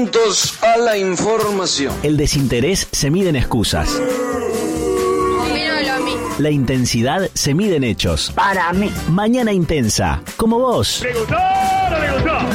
Atentos a la información. El desinterés se mide en excusas. La intensidad se mide en hechos. Para mí. Mañana intensa, como vos. ¿Le gustó o no le gustó?